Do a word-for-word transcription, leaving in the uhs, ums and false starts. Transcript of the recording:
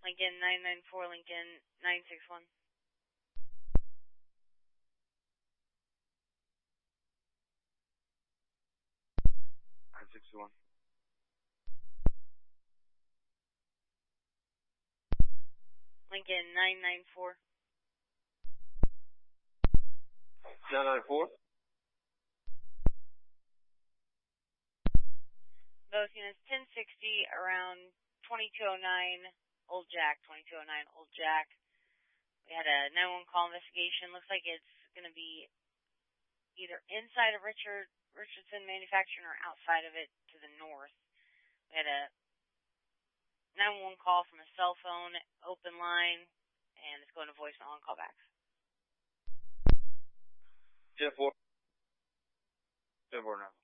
Lincoln nine nine four, Lincoln nine six one. nine six one. Lincoln nine nine four. nine nine four. Both units ten sixty around twenty-two oh nine Old Jack, twenty-two oh nine Old Jack. We had a nine one one call investigation. Looks like it's going to be either inside of Richard Richardson Manufacturing or outside of it to the north. We had a nine one one call from a cell phone, open line, and it's going to voicemail on callbacks. ten four. ten four now.